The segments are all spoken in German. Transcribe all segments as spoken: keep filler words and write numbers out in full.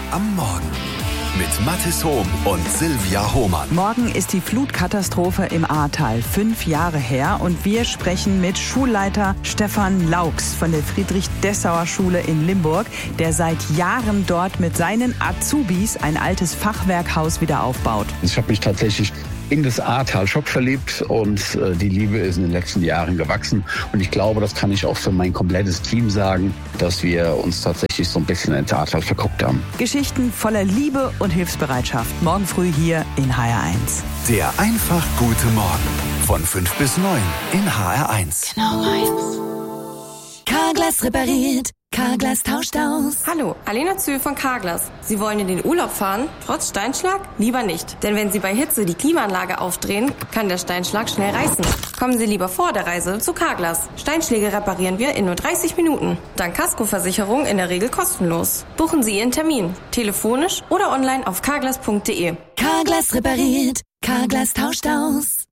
am Morgen mit Mathis Hohm und Silvia Hohmann. Morgen ist die Flutkatastrophe im Ahrtal fünf Jahre her und wir sprechen mit Schulleiter Stefan Laux von der Friedrich-Dessauer-Schule in Limburg, der seit Jahren dort mit seinen Azubis ein altes Fachwerkhaus wieder aufbaut. Ich habe mich tatsächlich in das Ahrtal Schock verliebt und äh, die Liebe ist in den letzten Jahren gewachsen. Und ich glaube, das kann ich auch für mein komplettes Team sagen, dass wir uns tatsächlich so ein bisschen ins Ahrtal verguckt haben. Geschichten voller Liebe und Hilfsbereitschaft. Morgen früh hier in H R eins. Der einfach gute Morgen von fünf bis neun in H R eins. Genau meins. Carglass repariert. Carglass tauscht aus. Hallo, Alena Zühl von Carglass. Sie wollen in den Urlaub fahren, trotz Steinschlag? Lieber nicht. Denn wenn Sie bei Hitze die Klimaanlage aufdrehen, kann der Steinschlag schnell reißen. Kommen Sie lieber vor der Reise zu Carglass. Steinschläge reparieren wir in nur dreißig Minuten. Dank Kaskoversicherung in der Regel kostenlos. Buchen Sie Ihren Termin. Telefonisch oder online auf carglass punkt de. Carglass repariert. Carglass tauscht aus.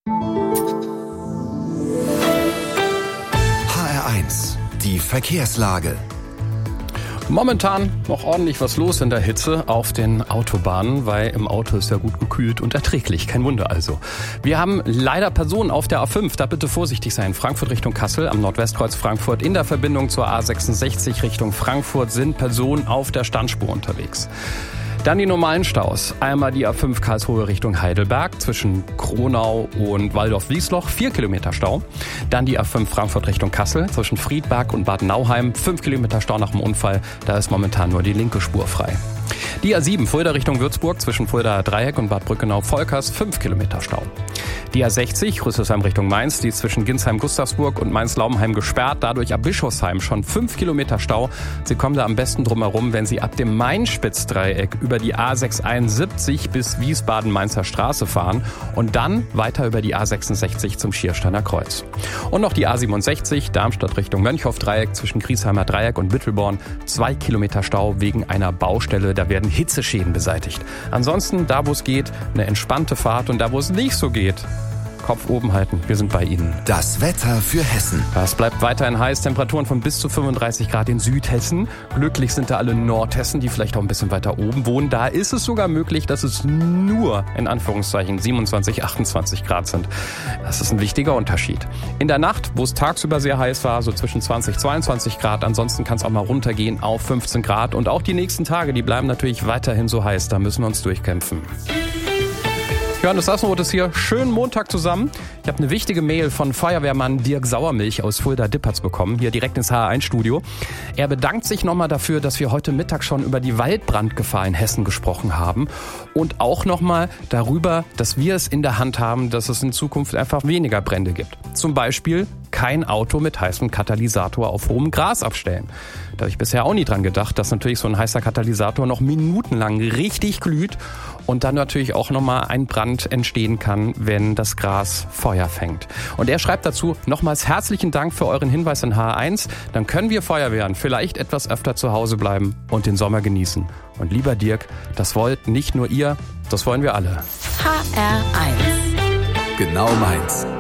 H R eins. Die Verkehrslage. Momentan noch ordentlich was los in der Hitze auf den Autobahnen, weil im Auto ist ja gut gekühlt und erträglich. Kein Wunder also. Wir haben leider Personen auf der A fünf, da bitte vorsichtig sein. Frankfurt Richtung Kassel am Nordwestkreuz Frankfurt. In der Verbindung zur A sechsundsechzig Richtung Frankfurt sind Personen auf der Standspur unterwegs. Dann die normalen Staus. Einmal die A fünf Karlsruhe Richtung Heidelberg zwischen Kronau und Waldorf-Wiesloch, vier Kilometer Stau. Dann die A fünf Frankfurt Richtung Kassel zwischen Friedberg und Bad Nauheim, fünf Kilometer Stau nach dem Unfall. Da ist momentan nur die linke Spur frei. Die A sieben Fulda Richtung Würzburg zwischen Fuldaer Dreieck und Bad Brückenau-Volkers, fünf Kilometer Stau. Die A sechzig Rüsselsheim Richtung Mainz, die ist zwischen Ginsheim-Gustavsburg und Mainz-Laubenheim gesperrt, dadurch ab Bischofsheim schon fünf Kilometer Stau. Sie kommen da am besten drum herum, wenn Sie ab dem Main-Spitz-Dreieck über die A sechshunderteinundsiebzig bis Wiesbaden-Mainzer Straße fahren und dann weiter über die A sechsundsechzig zum Schiersteiner Kreuz. Und noch die A siebenundsechzig Darmstadt Richtung Mönchhoff-Dreieck zwischen Griesheimer Dreieck und Büttelborn, zwei Kilometer Stau wegen einer Baustelle. Da werden Hitzeschäden beseitigt. Ansonsten, da wo es geht, eine entspannte Fahrt und da wo es nicht so geht, Kopf oben halten. Wir sind bei Ihnen. Das Wetter für Hessen. Es bleibt weiterhin heiß. Temperaturen von bis zu fünfunddreißig Grad in Südhessen. Glücklich sind da alle Nordhessen, die vielleicht auch ein bisschen weiter oben wohnen. Da ist es sogar möglich, dass es nur, in Anführungszeichen, siebenundzwanzig, achtundzwanzig Grad sind. Das ist ein wichtiger Unterschied. In der Nacht, wo es tagsüber sehr heiß war, so zwischen zwanzig, zweiundzwanzig Grad. Ansonsten kann es auch mal runtergehen auf fünfzehn Grad. Und auch die nächsten Tage, die bleiben natürlich weiterhin so heiß. Da müssen wir uns durchkämpfen. Johannes Sassenroth ist hier. Schönen Montag zusammen. Ich habe eine wichtige Mail von Feuerwehrmann Dirk Sauermilch aus Fulda-Dippertz bekommen, hier direkt ins H R eins Studio. Er bedankt sich nochmal dafür, dass wir heute Mittag schon über die Waldbrandgefahr in Hessen gesprochen haben und auch nochmal darüber, dass wir es in der Hand haben, dass es in Zukunft einfach weniger Brände gibt. Zum Beispiel kein Auto mit heißem Katalysator auf hohem Gras abstellen. Da habe ich bisher auch nie dran gedacht, dass natürlich so ein heißer Katalysator noch minutenlang richtig glüht und dann natürlich auch nochmal ein Brand entstehen kann, wenn das Gras Feuer fängt. Und er schreibt dazu, nochmals herzlichen Dank für euren Hinweis in H R eins. Dann können wir Feuerwehren vielleicht etwas öfter zu Hause bleiben und den Sommer genießen. Und lieber Dirk, das wollt nicht nur ihr, das wollen wir alle. H R eins. Genau meins.